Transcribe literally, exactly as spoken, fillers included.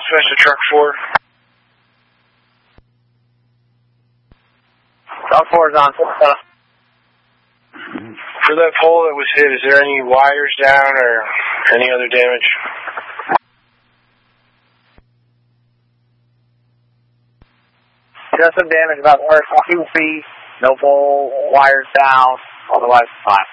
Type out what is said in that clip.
Southwest of Truck four. Truck four is on. For that pole that was hit, is there any wires down or any other damage? Just some damage about the first two feet. No pole, wires down. Otherwise, fine.